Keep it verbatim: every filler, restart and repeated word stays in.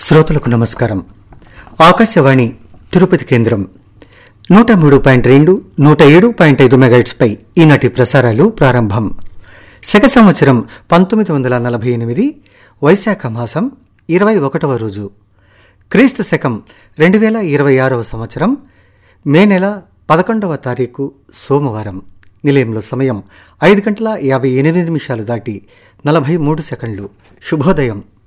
శ్రోతలకు నమస్కారం. ఆకాశవాణి తిరుపతి కేంద్రం నూట మూడు పాయింట్ రెండు నూట ఏడు పాయింట్ ఐదు మెగాహెర్ట్జ్పై ఈనాటి ప్రసారాలు ప్రారంభం. శక సంవత్సరం పంతొమ్మిది వందల నలభై ఎనిమిది వైశాఖ మాసం ఇరవై ఒకటవ రోజు, క్రీస్తు శకం రెండు వేల ఇరవై ఆరవ సంవత్సరం మే నెల పదకొండవ తారీఖు సోమవారం. నిలయంలో సమయం ఐదు గంటల యాభై ఎనిమిది నిమిషాలు దాటి నలభై మూడు సెకండ్లు. శుభోదయం.